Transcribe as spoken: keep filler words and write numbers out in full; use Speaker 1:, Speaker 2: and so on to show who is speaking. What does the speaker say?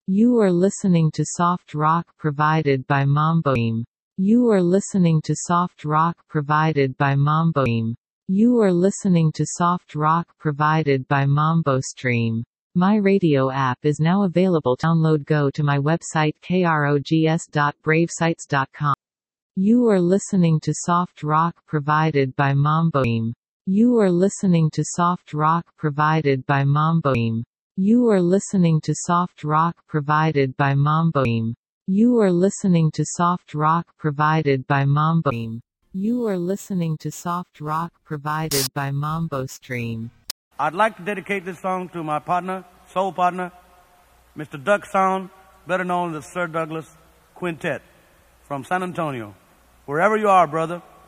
Speaker 1: You are listening to soft rock provided by Mamboim. You are listening to soft rock provided by Mamboim. You are listening to soft rock provided by MamboStream. My radio app is now available. Download. Go to my website krogs dot bravesites dot com. You are listening to soft rock provided by Mamboim. You are listening to soft rock provided by Mamboim. You are listening to soft rock provided by Mamboim. You are listening to soft rock provided by Mamboim. You are listening to soft rock provided by MamboStream.
Speaker 2: I'd like to dedicate this song to my partner, soul partner, Mister Duck Sound, better known as Sir Douglas Quintet, from San Antonio. Wherever you are, brother,